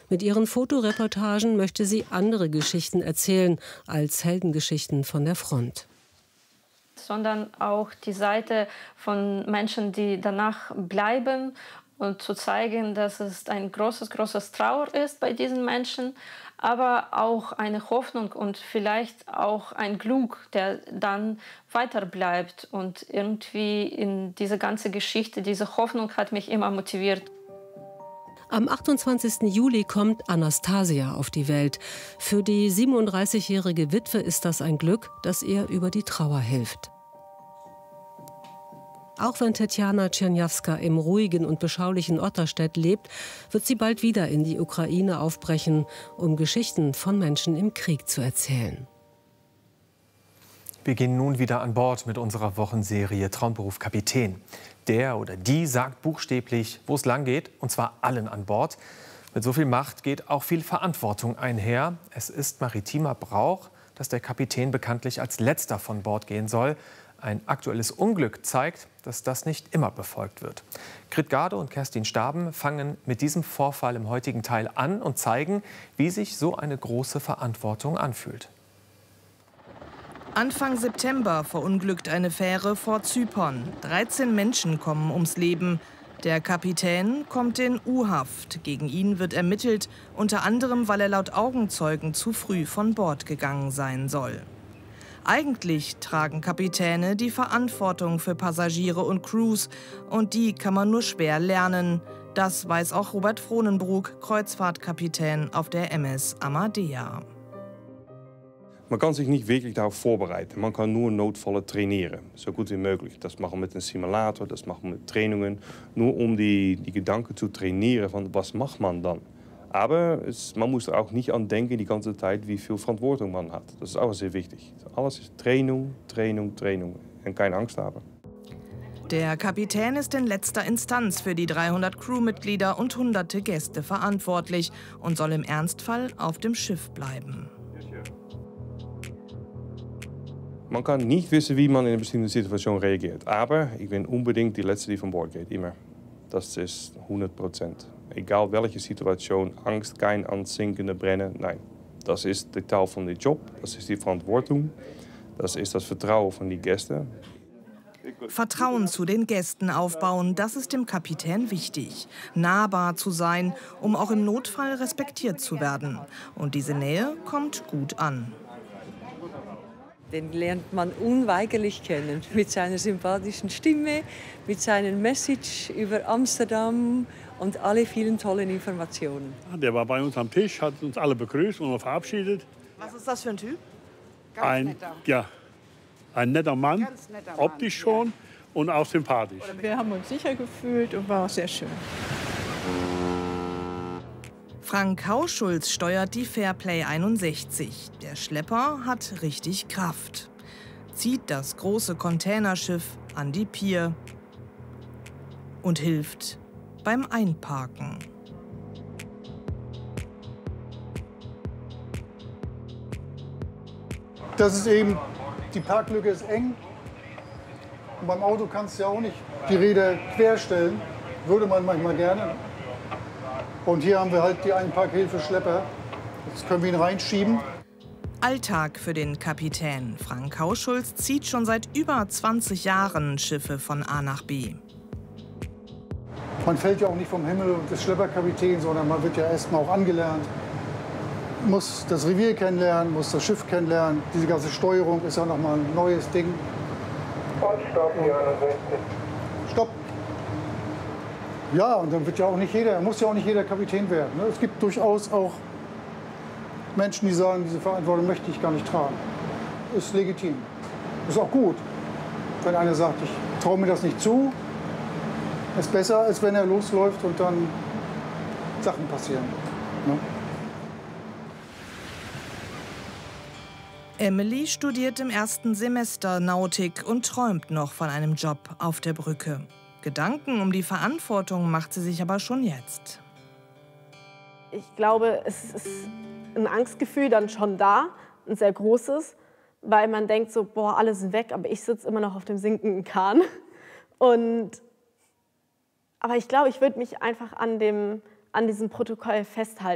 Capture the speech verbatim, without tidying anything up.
Mit ihren Fotoreportagen möchte sie andere Geschichten erzählen als Heldengeschichten von der Front. Sondern auch die Seite von Menschen, die danach bleiben, und zu zeigen, dass es ein großes, großes Trauer ist bei diesen Menschen, aber auch eine Hoffnung und vielleicht auch ein Glück, der dann weiter bleibt. Und irgendwie in diese ganze Geschichte, diese Hoffnung hat mich immer motiviert. Am achtundzwanzigsten Juli kommt Anastasia auf die Welt. Für die siebenunddreißigjährige Witwe ist das ein Glück, das ihr über die Trauer hilft. Auch wenn Tetjana Czerniawska im ruhigen und beschaulichen Otterstedt lebt, wird sie bald wieder in die Ukraine aufbrechen, um Geschichten von Menschen im Krieg zu erzählen. Wir gehen nun wieder an Bord mit unserer Wochenserie Traumberuf Kapitän. Der oder die sagt buchstäblich, wo es lang geht, und zwar allen an Bord. Mit so viel Macht geht auch viel Verantwortung einher. Es ist maritimer Brauch, dass der Kapitän bekanntlich als letzter von Bord gehen soll. Ein aktuelles Unglück zeigt, dass das nicht immer befolgt wird. Grit Garde und Kerstin Staben fangen mit diesem Vorfall im heutigen Teil an und zeigen, wie sich so eine große Verantwortung anfühlt. Anfang September verunglückt eine Fähre vor Zypern. dreizehn Menschen kommen ums Leben. Der Kapitän kommt in U-Haft. Gegen ihn wird ermittelt, unter anderem, weil er laut Augenzeugen zu früh von Bord gegangen sein soll. Eigentlich tragen Kapitäne die Verantwortung für Passagiere und Crews. Und die kann man nur schwer lernen. Das weiß auch Robert Frohnenbruck, Kreuzfahrtkapitän auf der M S Amadea. Man kann sich nicht wirklich darauf vorbereiten. Man kann nur Notfälle trainieren, so gut wie möglich. Das machen wir mit einem Simulator, das machen wir mit Trainingen. Nur um die, die Gedanken zu trainieren, von was macht man dann. Aber es, man muss er auch nicht an denken die ganze Zeit, wie viel Verantwortung man hat. Das ist auch sehr wichtig. Alles ist Training, Training, Training und keine Angst haben. Der Kapitän ist in letzter Instanz für die dreihundert Crewmitglieder und hunderte Gäste verantwortlich und soll im Ernstfall auf dem Schiff bleiben. Man kann nicht wissen, wie man in einer bestimmten Situation reagiert. Aber ich bin unbedingt die Letzte, die von Bord geht. Immer. Das ist hundert Prozent. Egal welche Situation, Angst, kein Ansinkende Brennen, nein. Das ist der Teil von dem Job, das ist die Verantwortung, das ist das Vertrauen von den Gästen. Vertrauen zu den Gästen aufbauen, das ist dem Kapitän wichtig. Nahbar zu sein, um auch im Notfall respektiert zu werden. Und diese Nähe kommt gut an. Den lernt man unweigerlich kennen, mit seiner sympathischen Stimme, mit seiner Message über Amsterdam und alle vielen tollen Informationen. Der war bei uns am Tisch, hat uns alle begrüßt und verabschiedet. Was ist das für ein Typ? Ganz ein, netter. Ja, ein netter Mann, Ganz netter Mann, optisch schon, ja. Und auch sympathisch. Wir haben uns sicher gefühlt und war auch sehr schön. Frank Hauschulz steuert die Fairplay einundsechzig. Der Schlepper hat richtig Kraft. Zieht das große Containerschiff an die Pier und hilft beim Einparken. Das ist eben, die Parklücke ist eng. Und beim Auto kannst du ja auch nicht die Räder querstellen. Würde man manchmal gerne. Und hier haben wir halt die Einparkhilfe-Schlepper. Jetzt können wir ihn reinschieben. Alltag für den Kapitän. Frank Hauschulz zieht schon seit über zwanzig Jahren Schiffe von A nach B. Man fällt ja auch nicht vom Himmel des Schlepperkapitäns, sondern man wird ja erstmal auch angelernt. Muss das Revier kennenlernen, muss das Schiff kennenlernen. Diese ganze Steuerung ist ja noch mal ein neues Ding. Und stopp, Und stopp. Ja, und dann wird ja auch nicht jeder, muss ja auch nicht jeder Kapitän werden. Ne? Es gibt durchaus auch Menschen, die sagen, diese Verantwortung möchte ich gar nicht tragen. Ist legitim. Ist auch gut. Wenn einer sagt, ich traue mir das nicht zu, ist besser, als wenn er losläuft und dann Sachen passieren. Ne? Emily studiert im ersten Semester Nautik und träumt noch von einem Job auf der Brücke. Gedanken um die Verantwortung macht sie sich aber schon jetzt. Ich glaube, es ist ein Angstgefühl dann schon da, ein sehr großes, weil man denkt so, boah, alles ist weg, aber ich sitze immer noch auf dem sinkenden Kahn. Und, aber ich glaube, ich würde mich einfach an, dem, an diesem Protokoll festhalten.